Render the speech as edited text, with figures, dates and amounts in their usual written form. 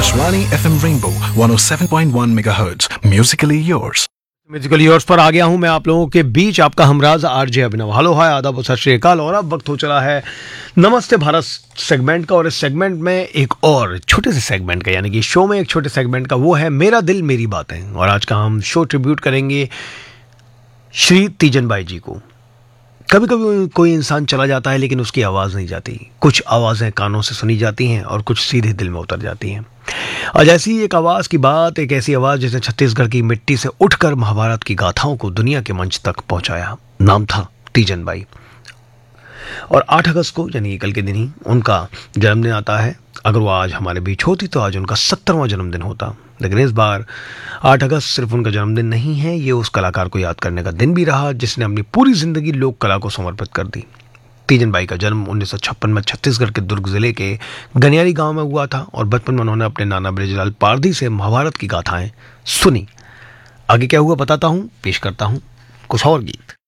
Akashvani FM Rainbow 107.1 MHz. Musically yours. Musical yours पर आ गया हूं मैं आप लोगों के बीच, आपका हमराज आरजे अभिनव। हेलो हाय, आदाब, सत श्री अकाल। और अब वक्त हो चला है नमस्ते भारत सेगमेंट का, और इस सेगमेंट में एक और छोटे से सेगमेंट का, यानी कि शो में एक छोटे सेगमेंट का, वो है मेरा दिल मेरी बातें। और आज का हम शो ट्रिब्यूट करेंगे श्री तीजन बाई जी को। कभी कभी कोई इंसान चला जाता है लेकिन उसकी आवाज़ नहीं जाती। कुछ आवाज़ें कानों से सुनी जाती हैं और कुछ सीधे दिल में उतर जाती हैं। आज ऐसी एक आवाज़ की बात, एक ऐसी आवाज़ जिसने छत्तीसगढ़ की मिट्टी से उठकर महाभारत की गाथाओं को दुनिया के मंच तक पहुंचाया। नाम था तीजन बाई। और 8 अगस्त को, यानी कल के दिन ही उनका जन्मदिन आता है। अगर वो आज हमारे बीच होती तो आज उनका 70वां जन्मदिन होता। लेकिन इस बार 8 अगस्त सिर्फ उनका जन्मदिन नहीं है, ये उस कलाकार को याद करने का दिन भी रहा जिसने अपनी पूरी जिंदगी लोक कला को समर्पित कर दी। तीजन बाई का जन्म 1956 में छत्तीसगढ़ के दुर्ग जिले के गनियारी गांव में हुआ था और बचपन में उन्होंने अपने नाना बृजलाल पारधी से महाभारत की गाथाएं सुनी। आगे क्या हुआ बताता हूं, पेश करता हूं कुछ और गीत।